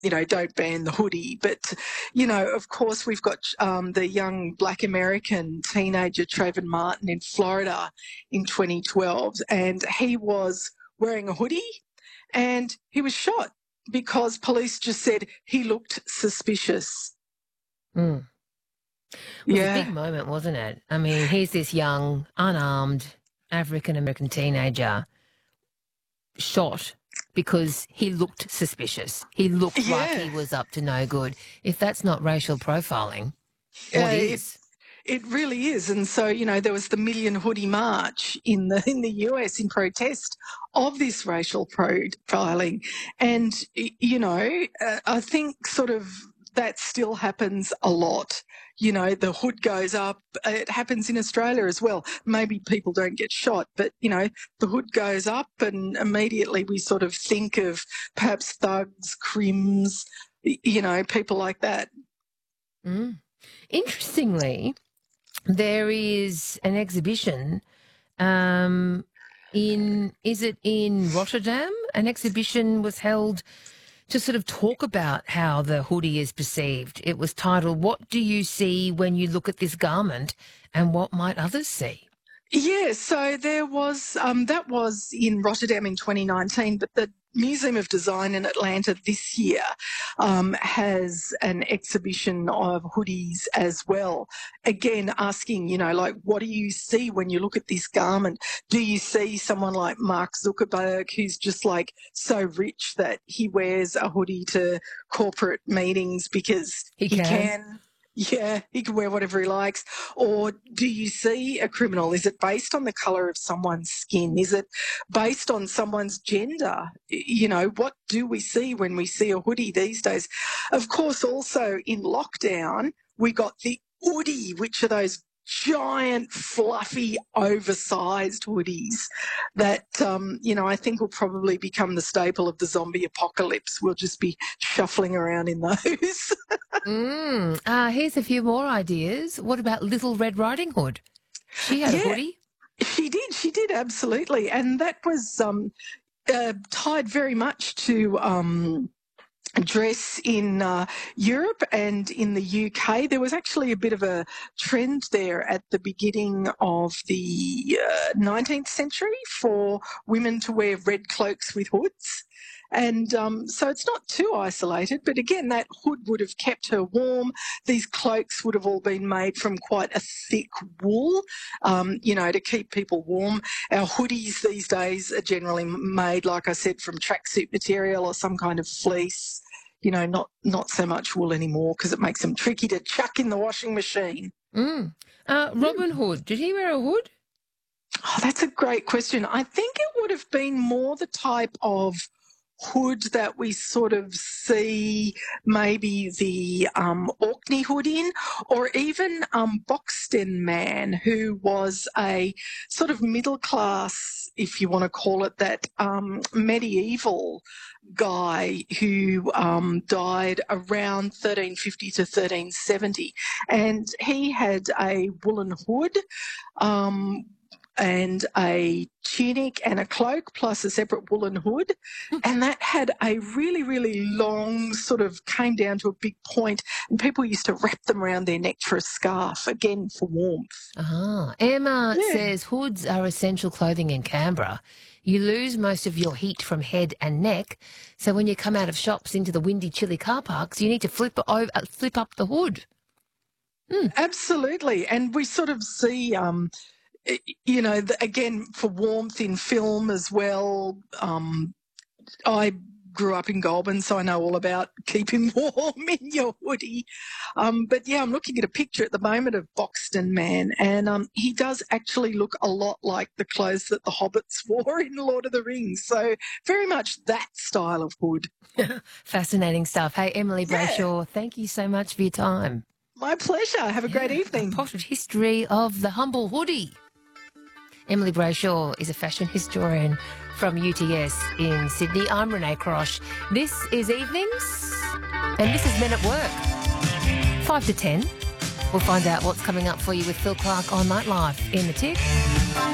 don't ban the hoodie. But, of course, we've got the young Black American teenager Trayvon Martin in Florida in 2012, and he was wearing a hoodie and he was shot because police just said he looked suspicious. Mm. It was a big moment, wasn't it? I mean, here's this young, unarmed African-American teenager shot because he looked suspicious. He looked like he was up to no good. If that's not racial profiling, what is? It really is. And so, there was the Million Hoodie March in the US in protest of this racial profiling. And, I think sort of that still happens a lot. The hood goes up. It happens in Australia as well. Maybe people don't get shot, but, the hood goes up and immediately we sort of think of perhaps thugs, crims, people like that. Mm. Interestingly, there is an exhibition is it in Rotterdam? An exhibition was held to sort of talk about how the hoodie is perceived. It was titled, "What do you see when you look at this garment and what might others see?" Yeah, so there was, that was in Rotterdam in 2019, but the Museum of Design in Atlanta this year has an exhibition of hoodies as well. Again, asking, what do you see when you look at this garment? Do you see someone like Mark Zuckerberg, who's just like so rich that he wears a hoodie to corporate meetings because he can? Yeah, he can wear whatever he likes. Or do you see a criminal? Is it based on the colour of someone's skin? Is it based on someone's gender? What do we see when we see a hoodie these days? Of course, also in lockdown, we got the hoodie, which are those giant, fluffy, oversized hoodies that, I think will probably become the staple of the zombie apocalypse. We'll just be shuffling around in those. Here's a few more ideas. What about Little Red Riding Hood? She had a hoodie. She did, absolutely. And that was tied very much to dress in Europe and in the UK. There was actually a bit of a trend there at the beginning of the 19th century for women to wear red cloaks with hoods. And so it's not too isolated, but again, that hood would have kept her warm. These cloaks would have all been made from quite a thick wool, to keep people warm. Our hoodies these days are generally made, like I said, from tracksuit material or some kind of fleece. Not so much wool anymore because it makes them tricky to chuck in the washing machine. Robin Hood, did he wear a hood? Oh, that's a great question. I think it would have been more the type of hood that we sort of see maybe the Orkney hood in, or even Boxten Man, who was a sort of middle class, if you want to call it that, medieval guy who died around 1350 to 1370. And he had a woolen hood, and a tunic and a cloak plus a separate woolen hood. And that had a really, really long sort of came down to a big point, and people used to wrap them around their neck for a scarf, again, for warmth. Emma says hoods are essential clothing in Canberra. You lose most of your heat from head and neck, so when you come out of shops into the windy, chilly car parks, you need to flip up the hood. Absolutely. And we sort of see again, for warmth in film as well. I grew up in Goulburn, so I know all about keeping warm in your hoodie. But yeah, I'm looking at a picture at the moment of Boxten Man, and he does actually look a lot like the clothes that the hobbits wore in Lord of the Rings. So very much that style of hood. Fascinating stuff. Hey, Emily Brayshaw, thank you so much for your time. My pleasure. Have a great evening. A potted history of the humble hoodie. Emily Brayshaw is a fashion historian from UTS in Sydney. I'm Renee Crosh. This is Evenings, and this is Men at Work. 5 to 10. We'll find out what's coming up for you with Phil Clark on Nightlife in the Tick.